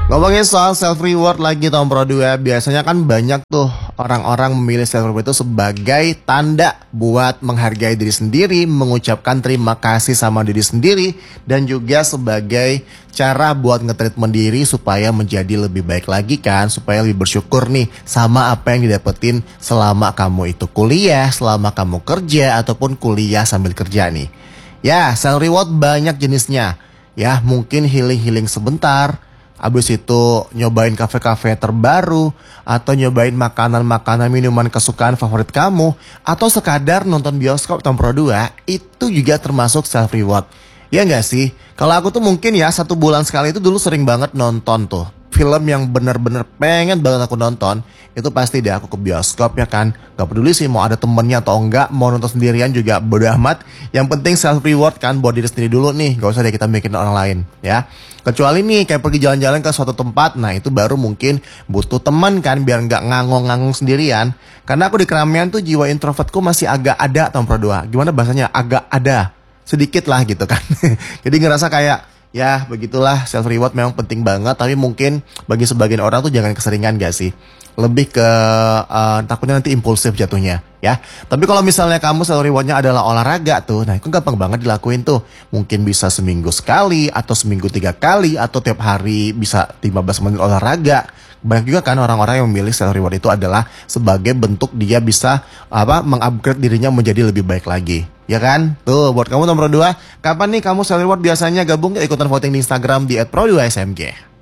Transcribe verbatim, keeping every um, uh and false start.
Ngomongin soal self reward lagi Tom Pro dua, biasanya kan banyak tuh orang-orang memilih self reward itu sebagai tanda buat menghargai diri sendiri, mengucapkan terima kasih sama diri sendiri, dan juga sebagai cara buat nge-treatment diri supaya menjadi lebih baik lagi kan, supaya lebih bersyukur nih sama apa yang didapetin selama kamu itu kuliah, selama kamu kerja, ataupun kuliah sambil kerja nih. Ya, self reward banyak jenisnya. Ya, mungkin healing-healing sebentar, abis itu nyobain kafe-kafe terbaru, atau nyobain makanan-makanan minuman kesukaan favorit kamu, atau sekadar nonton bioskop Tom Pro dua, itu juga termasuk self reward. Ya nggak sih? Kalau aku tuh mungkin ya satu bulan sekali itu dulu sering banget nonton tuh film yang bener-bener pengen banget aku nonton. Itu pasti deh aku ke bioskop ya kan. Gak peduli sih mau ada temennya atau enggak, mau nonton sendirian juga bodo amat. Yang penting self reward kan buat diri sendiri dulu nih, gak usah deh kita mikirin orang lain ya. Kecuali nih kayak pergi jalan-jalan ke suatu tempat, nah itu baru mungkin butuh teman kan, biar nggak ngangong-ngangong sendirian. Karena aku di keramaian tuh jiwa introvertku masih agak ada Tom Pro dua. Gimana bahasanya? Agak ada sedikit lah gitu kan. Jadi ngerasa kayak ya begitulah, self reward memang penting banget. Tapi mungkin bagi sebagian orang tuh jangan keseringan gak sih. Lebih ke uh, takutnya nanti impulsif jatuhnya ya. Tapi kalau misalnya kamu self rewardnya adalah olahraga tuh, nah itu gampang banget dilakuin tuh. Mungkin bisa seminggu sekali, atau seminggu tiga kali, atau tiap hari bisa lima belas menit olahraga. Banyak juga kan orang-orang yang memilih self reward itu adalah sebagai bentuk dia bisa apa mengupgrade dirinya menjadi lebih baik lagi. Ya kan? Tuh buat kamu nomor dua, kapan nih kamu self reward biasanya? Gabung ikutan voting di Instagram di et pro dua s m g.